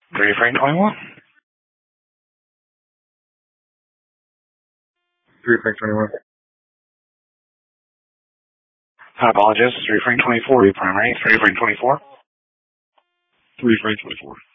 3 Frank 21. 3 Frank 21. I apologize. 3 Frank 24, your primary. 3 Frank 24. 3 Frank 24.